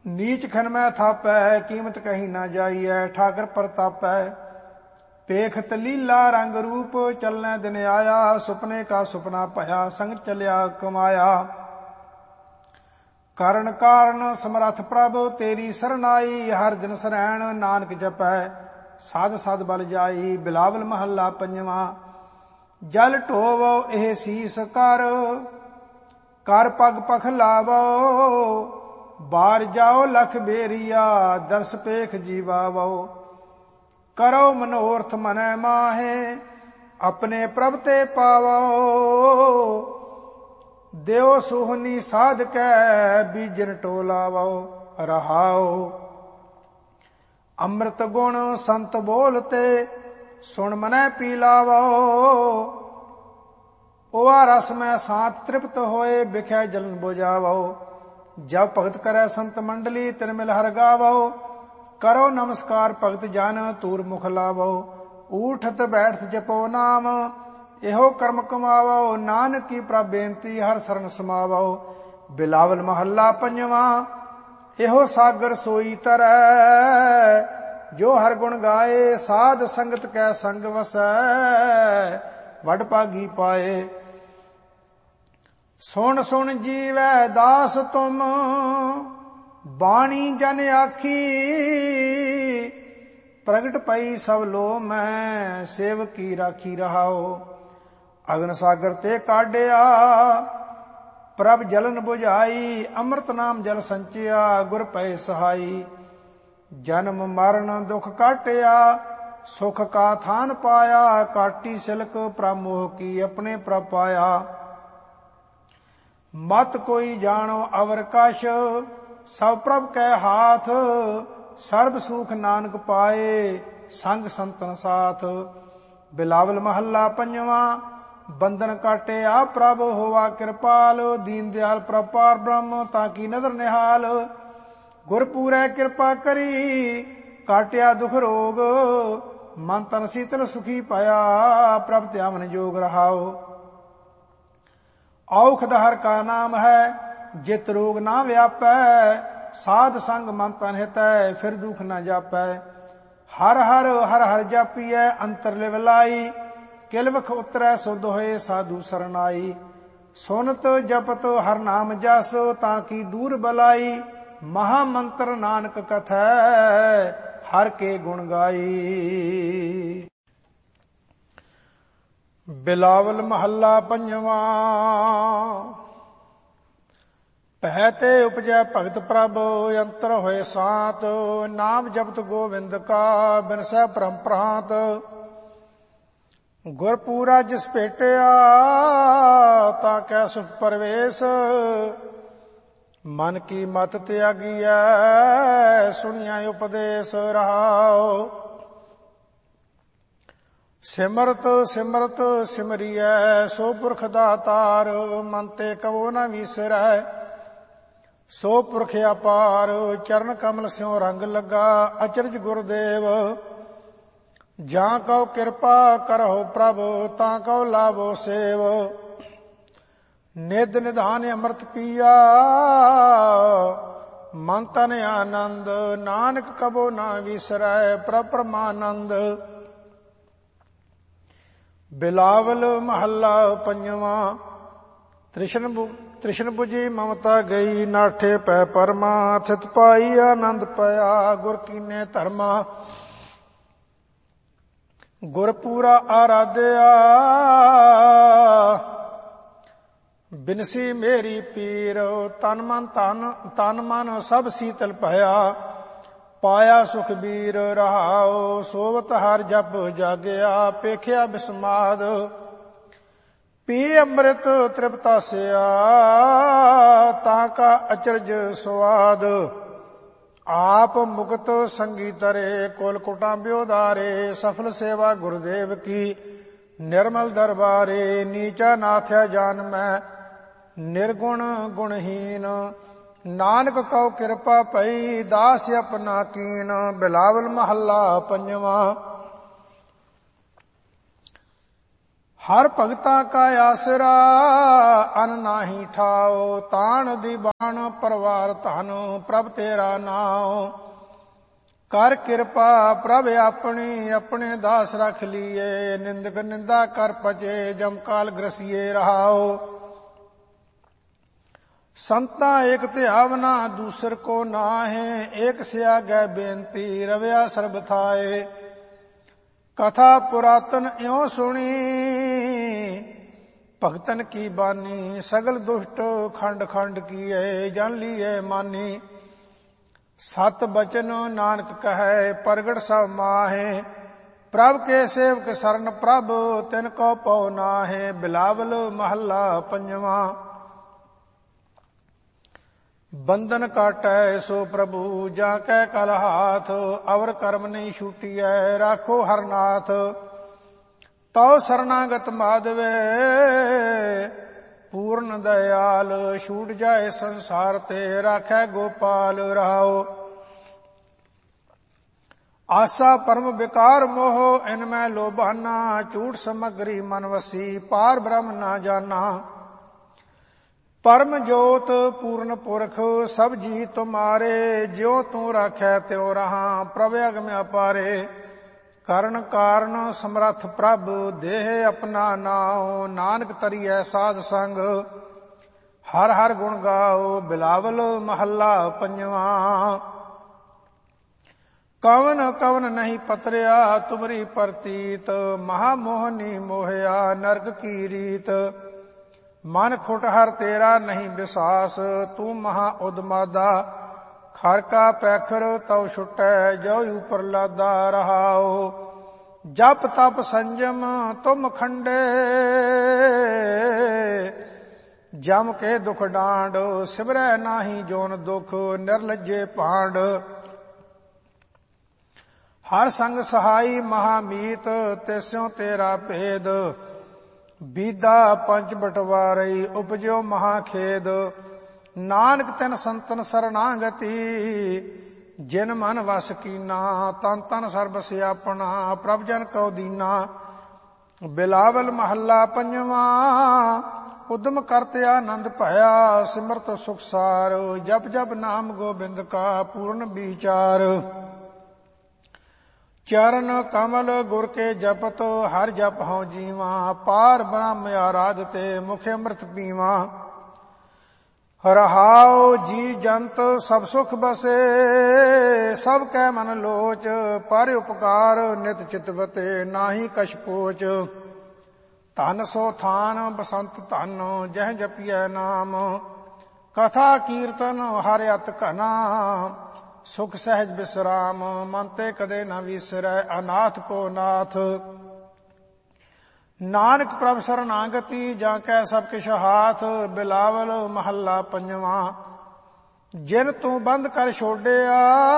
नीच खन में थापै कीमत कहीं ना जाइए ठाकर प्रतापै पेखत लीला रंग रूप चलने दिन आया सुपने का सुपना भया संग चलिया कमाया कारण कारण समरथ प्रभ तेरी सरनाई हर दिन सरैण नानक जपै साध साध बल जाई बिलावल महला पंजवा जल ढोवो एह सीस कर पग पख लावो बार जाओ लख बेरिया दर्श पेख जीवावो करो मनोरथ मनै माहे अपने प्रभ ते पावो देव सोहनी साध कै बीजन टोलावो रहाओ अमृत गुण संत बोलते सुन मनै पी लावो ओआ रस में सांत तृप्त होए बिख्या जलन बुझावो जब भगत करे संत मंडली तिरमिल हर गावो करो नमस्कार भगत जन तूर मुख लावो ऊठत बैठत जपो नाम एहो कर्म कमावो नानक की प्रभ बेनती हर शरण समावो बिलावल महला पंजवा एहो सागर सोई तरै जो हर गुण गाए साध संगत कै संग वसै वड भागी पाए सुन सुन जीवै दास तुम बाणी जन आखी प्रगट पई सब लो मैं सेवकी राखी रहाओ अगन सागर ते काढ़िया प्रभ जलन बुझाई अमृत नाम जल संचिया गुर पै सहाई जन्म मरण दुख काटिया सुख का थान पाया काटी सिलक प्रमोह की अपने प्रभ पाया मत कोई जानो अवर कश सब प्रभ कै हाथ सर्ब सुख नानक पाए संग संतन साथ बिलावल महला पंजवा बंधन काटे आप प्रभ होवा कृपाल दीन दयाल प्रभ पार ब्रह्म ताकि नदर निहाल गुर पूरै कृपा करी काटिया दुख रोग मन तन शीतल सुखी पाया प्रभ त्यामन जोग रहाओ औखद हर का नाम है जित रोग ना व्यापै साध संग मन तन हितै फिर दुख न जापै हर हर हर हर जापिए अंतर लिव लाई किलवख उतरै सुध होए साधु सरनाई सुनत जपत हर नाम जस ताकि दूर बलाई महामंत्र नानक कथै हर के गुण गाई बिलावल महला पंजवा पह ते उपजै भगत प्रभ अंतर होए सात नाम जपत गोविंद का बिनसै परम प्रांत गुर पूरा जिस भेटिया ताकै सुख परवेश मन की मत त्यागिया सुनिया उपदेश रहाओ सिमरत सिमरत सिमरिय सो पुरख दातार मन ते कवो न विसरै सो पुरख अपार चरण कमल स्यों रंग लगा अचरज गुरुदेव जां कहो कृपा करहो प्रभु तां कहो लाभो सेव निध निधान अमृत पिया मन तन आनंद नानक कबो न विसरै प्रभ परमानंद बिलावल महला पंजवा तृष्ण बुझी ममता गई नाठे पै परमा थित पाई आनंद पया गुर कीने धर्मा गुर पूरा आराध्या बिनसी मेरी पीर तन मन सब शीतल भया पाया सुखबीर रहाओ सोवत हर जप जागया पेखिया बिस्माद पी अमृत तृप्तास्या ताका अचरज स्वाद आप मुक्त संगी तरे कोल कुटाम्ब्यो दारे सफल सेवा गुरुदेव की निर्मल दरबारे नीचा नाथ्या जान मैं निर्गुण गुणहीन नानक कहो कृपा पई दास अपना कीन बिलावल महला पंजवा ਹਰ ਭਗਤਾਂ ਕਾ ਆਸਰਾ ਅਨ ਨਾਹੀ ਠਾਓ। ਤਾਣ ਦੀਵਾਨ ਪਰਵਾਰ ਧਨ ਪ੍ਰਭ ਤੇਰਾ ਨਾਉ। ਕਰ ਕਿਰਪਾ ਪ੍ਰਭ ਆਪਣੀ ਆਪਣੇ ਦਾਸ ਰਖ ਲੀਏ। ਨਿੰਦਕ ਨਿੰਦਾ ਕਰ ਪਚੇ ਜਮ ਕਾਲ ਗ੍ਰਸੀਏ ਰਹਾਓ। ਸੰਤਾ ਏਕ ਧਿਆਵਨਾ ਦੂਸਰ ਕੋ ਨਾਹੇ। ਏਕ ਸਿਆਗੈ ਬੇਨਤੀ ਰਵਿਆ ਸਰਬ ਥਾਏ। ਕਥਾ ਪੁਰਾਤਨ ਇਉ ਸੁਣੀ ਭਗਤਨ ਕੀ ਬਾਨੀ। ਸਗਲ ਦੁਸ਼ਟ ਖੰਡ ਖੰਡ ਕੀਏ ਜਨ ਲੀਏ ਮਾਨੀ। ਸਤ ਬਚਨ ਨਾਨਕ ਕਹੈ ਪ੍ਰਗਟ ਸਭ ਮਾਹੇ। ਪ੍ਰਭ ਕੇ ਸੇਵਕ ਸਰਨ ਪ੍ਰਭ ਤਿਨ ਕੋ ਪਉ ਨਾਹੇ। ਬਿਲਾਵਲ ਮਹੱਲਾ ਪੰਜਵਾਂ। ਬੰਧਨ ਕਾਟੈ ਸੋ ਪ੍ਰਭੂ ਜਾ ਕੈ ਕਲ ਹਾਥ। ਅਵਰ ਕਰਮ ਨਹੀਂ ਛੂਟੀਐ ਰਾਖੋ ਹਰਨਾਥ। ਤਉ ਸਰਨਾਗਤ ਮਾਧਵੇ ਪੂਰਨ ਦਇਆਲ। ਛੂਟ ਜਾਏ ਸੰਸਾਰ ਤੇ ਰਾਖੈ ਗੋਪਾਲ ਰਹਾਓ। ਆਸਾ ਪਰਮ ਵਿਕਾਰ ਮੋਹ ਇਨ ਮੈਂ ਲੋਭਾਨਾ। ਝੂਠ ਸਮਗਰੀ ਮਨ ਵਸੀ ਪਾਰ ਬ੍ਰਹਮ ਨਾ ਜਾਨਾ। ਪਰਮ ਜੋਤ ਪੂਰਨ ਪੁਰਖ ਸਭ ਜੀ ਤੁਮਾਰੇ। ਜਿਉ ਤੂੰ ਰਾਖੈ ਤਿਉ ਰਹਾ ਪ੍ਰਭ ਅਗਮ ਅਪਾਰੇ। ਕਰਨ ਕਾਰਨ ਸਮਰੱਥ ਪ੍ਰਭ ਦੇਹ ਆਪਣਾ ਨਾਉ। ਨਾਨਕ ਤਰੀਐ ਸਾਧ ਸੰਗ ਹਰ ਹਰ ਗੁਣ ਗਾਓ। ਬਿਲਾਵਲ ਮਹੱਲਾ ਪੰਜਵਾਂ। ਕਵਨ ਕਵਨ ਨਹੀਂ ਪਤਰਿਆ ਤੁਮਰੀ ਪ੍ਰਤੀਤ। ਮਹਾ ਮੋਹਨੀ ਮੋਹਿਆ ਨਰਕ ਕੀ ਰੀਤ। ਮਨ ਖੁਟ ਹਰ ਤੇਰਾ ਨਹੀਂ ਵਿਸਾਸ। ਤੂੰ ਮਹਾ ਉਦਮਾਦਾ ਖਰ ਕਾ ਪੈਖਰ ਤਉ ਛੁਟੈ ਜੋ ਉਪਰ ਲਾਦਾ ਰਹਾਓ। ਜਪ ਤਪ ਸੰਜਮ ਤੁਮ ਖੰਡੇ ਜਮ ਕੇ ਦੁਖ ਡਾਂਡ। ਸਿਮਰੈ ਨਾਹੀ ਜੋਨ ਦੁਖ ਨਿਰਲਜੇ ਭਾਂਡ। ਹਰ ਸੰਗ ਸਹਾਈ ਮਹਾਮੀਤ ਤਿਸਿਉ ਤੇਰਾ ਭੇਦ। ਬੀਦਾ ਪੰਜ ਬਟਵਾਰਈ ਉਪਜਿਓ ਮਹਾ ਖੇਦ। ਨਾਨਕ ਤਿਨ ਸੰਤਨ ਸਰਨਾਗਤੀ ਜਿਨ ਮਨ ਵਸ ਕੀਨਾ। ਤਨ ਤਨ ਸਰਬ ਸਿਆਪਣਾ ਪ੍ਰਭ ਜਨ ਕਉ ਦੀਨਾ। ਬਿਲਾਵਲ ਮਹੱਲਾ ਪੰਜਵਾਂ। ਉਦਮ ਕਰਤ ਆਨੰਦ ਭਇਆ ਸਿਮਰਤ ਸੁਖ ਸਾਰ। ਜਪ ਜਪ ਨਾਮ ਗੋਬਿੰਦ ਕਾ ਪੂਰਨ ਵਿਚਾਰ। ਚਰਨ ਕਮਲ ਗੁਰ ਕੇ ਜਪਤ ਹਰ ਜਪ ਹਉ ਜੀਵਾ। ਪਾਰ ਬ੍ਰਹਮ ਆਰਾਧਤੇ ਮੁਖ ਅੰਮ੍ਰਿਤ ਪੀਵਾ। ਰਹਾਉ ਜੀ ਜੰਤ ਸਭ ਸੁਖ ਬਸੇ ਸਭ ਕੈ ਮਨ ਲੋਚ। ਪਰ ਉਪਕਾਰ ਨਿਤ ਚਿਤਵਤੇ ਨਾਹੀ ਕਛ ਪੋਚ। ਧਨ ਸੋ ਥਾਨ ਬਸੰਤ ਧਨ ਜਹ ਜਪੀਐ ਨਾਮ। ਕਥਾ ਕੀਰਤਨ ਹਰਿ ਅਤ ਘਨਾ ਸੁਖ ਸਹਿਜ ਬਿਸਰਾਮ। ਮਨ ਤੇ ਕਦੇ ਨ ਵਿਸਰੈ ਅਨਾਥ ਕੋ ਨਾਥ। ਨਾਨਕ ਪ੍ਰਭ ਸਰਨਾਗਤੀ ਜਾਂ ਕੈ ਸਭ ਕਿਛ ਹਾਥ। ਬਿਲਾਵਲ ਮਹੱਲਾ ਪੰਜਵਾਂ। ਜਿਨ ਤੂੰ ਬੰਦ ਕਰ ਛੋਡਿਆ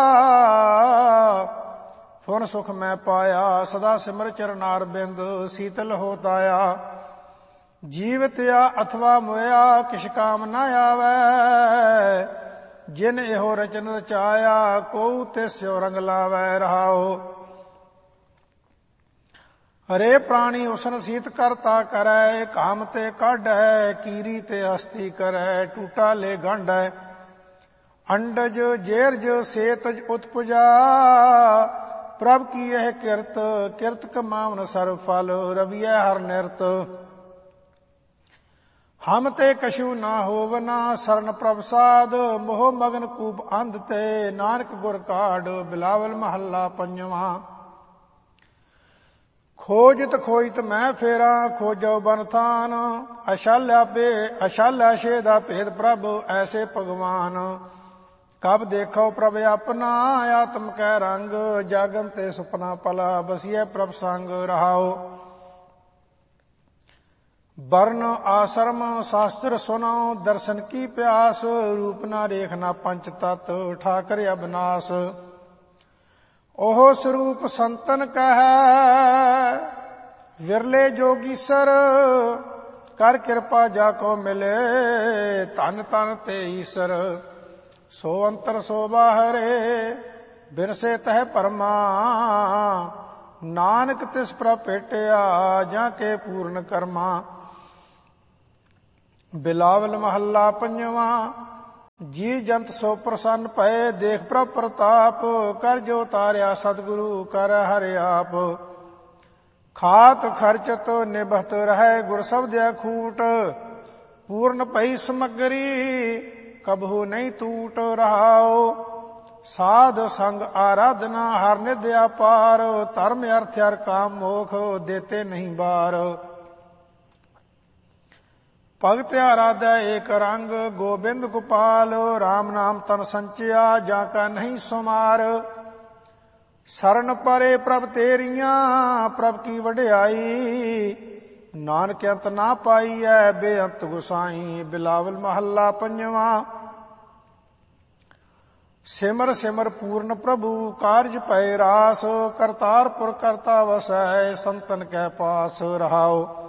ਫੁਨ ਸੁਖ ਮੈਂ ਪਾਇਆ। ਸਦਾ ਸਿਮਰ ਚਰਨਾਰ ਬਿੰਦ ਸੀਤਲ ਹੋ ਤਾਇਆ। ਜੀਵਤਿਆ ਅਥਵਾ ਮੋਇਆ ਕਿਛ ਕਾਮ ਨ ਆਵੈ। ਜਿਨ ਇਹੋ ਰਚਨ ਰਚਾਇਆ ਕਉ ਤਿਸਿਉ ਰੰਗ ਲਾਵੈ ਰਹਾਓ। ਹਰੇ ਪ੍ਰਾਣੀ ਉਸਨ ਸੀਤ ਕਰਤਾ ਕਰੈ। ਕਾਮ ਤੇ ਕਾਢੈ ਕੀਰੀ ਤੇ ਹਸਤੀ ਕਰੈ। ਟੂਟਾ ਲੈ ਗੰਢੈ ਅੰਡਜ ਜੇਰਜ ਸੇਤਜ ਉਤਪੁਜਾ। ਪ੍ਰਭ ਕੀ ਇਹ ਕਿਰਤ ਕਿਰਤ ਕਮਾਵਨ ਸਰਬ ਫਲ। ਰਵੀਐ ਹਰ ਨਿਰਤ ਹਮ ਤੇ ਕਛੂ ਨਾ ਹੋਵਨਾ। ਸਰਨ ਪ੍ਰਭ ਸਾਧ ਮੋਹ ਮਗਨ ਕੂਪ ਅੰਧ ਤੇ। ਨਾਨਕ ਗੁਰ ਕਾਢ ਬਿਲਾਵਲ ਮਹੱਲਾ ਪੰਜਵਾਂ। ਖੋਜਿਤ ਖੋਜਿਤ ਮੈਂ ਫੇਰਾ ਖੋਜੋ ਬਨ ਥਾਨ। ਅਸ਼ਾਲਿਆ ਛੇਦਾ ਭੇਦ ਪ੍ਰਭ ਐਸੇ ਭਗਵਾਨ। ਕਬ ਦੇਖੋ ਪ੍ਰਭ ਆਪਣਾ ਆਤਮ ਕੈ ਰੰਗ। ਜਾਗਨ ਤੇ ਸੁਪਨਾ ਪਲਾ ਬਸੀਐ ਪ੍ਰਭ ਸੰਗ ਰਹਾਓ। ਵਰਨ ਆਸ਼ਰਮ ਸ਼ਾਸਤਰ ਸੁਨੋ ਦਰਸ਼ਨ ਕੀ ਪਿਆਸ। ਰੂਪ ਨਾ ਰੇਖਨਾ ਪੰਚ ਤਤ ਠਾਕਰ ਅਬਨਾਸ। ਉਹ ਸਰੂਪ ਸੰਤਨ ਕਹੈ ਵਿਰਲੇ ਜੋਗੀਸਰ। ਕਰ ਕਿਰਪਾ ਜਾ ਕੋ ਮਿਲੇ ਧਨ ਤਨ ਤੇ ਈਸਰ। ਸੋ ਅੰਤਰ ਸੋ ਬਾਹਰੇ ਬਿਨਸੇ ਤਹਿ ਪਰਮਾ। ਨਾਨਕ ਤਿਸ ਪ੍ਰਭ ਭੇਟਿਆ ਜਾਂ ਕੇ ਪੂਰਨ ਕਰਮਾ। ਬਿਲਾਵਲ ਮਹੱਲਾ ਪੰਜਵਾਂ। ਜੀ ਜੰਤ ਸੋ ਪ੍ਰਸੰਨ ਭਏ ਦੇਖ ਪ੍ਰਭ ਪ੍ਰਤਾਪ ਕਰ ਜੋ ਤਾਰਿਆ ਸਤਿਗੁਰੂ ਕਰ ਹਰਿ ਆਪ। ਖਾਤ ਖਰਚਤ ਨਿਭਤ ਰਹਿ ਗੁਰ ਸਬਦਿਆ ਖੂਟ ਪੂਰਨ ਭਈ ਸਮਗਰੀ ਕਬਹੂ ਨਹੀਂ ਟੂਟ ਰਹਾਓ। ਸਾਧ ਸੰਗ ਆਰਾਧਨਾ ਹਰ ਨਿਧ ਅਪਾਰ ਧਰਮ ਅਰਥ ਹਰ ਕਾਮ ਮੋਖ ਦੇਤੇ ਨਹੀਂ ਬਾਰ। ਭਗਤ ਆਰਾਧੈ ਏਕ ਰੰਗ ਗੋਬਿੰਦ ਗੋਪਾਲ ਰਾਮ ਨਾਮ ਤਨ ਸੰਚਿਆ ਜਾਂ ਕਾ ਨਹੀਂ ਸੁਮਾਰ। ਸਰਨ ਪਰੇ ਪ੍ਰਭ ਤੇਰੀਆਂ ਪ੍ਰਭ ਕੀ ਵਡਿਆਈ ਨਾਨਕ ਅੰਤ ਨਾ ਪਾਈਐ ਬੇਅੰਤ ਗੁਸਾਈ। ਬਿਲਾਵਲ ਮਹੱਲਾ ਪੰਜਵਾਂ। ਸਿਮਰ ਸਿਮਰ ਪੂਰਨ ਪ੍ਰਭੂ ਕਾਰਜ ਪਏ ਰਾਸ ਕਰਤਾਰਪੁਰ ਕਰਤਾ ਵਸੈ ਸੰਤਨ ਕੈ ਪਾਸ ਰਹਾਓ।